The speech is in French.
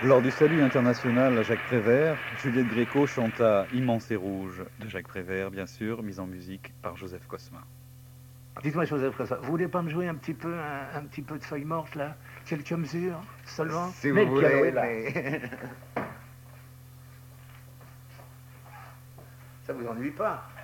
Lors du salut international à Jacques Prévert, Juliette Gréco chanta Immense et rouge de Jacques Prévert, bien sûr, mise en musique par Joseph Cosma. Dites-moi, Joseph, vous voulez pas me jouer un petit peu, un petit peu de feuille morte là, quelques mesures seulement? Si Mais vous le piano voulez, est là. mais... Ça vous ennuie pas?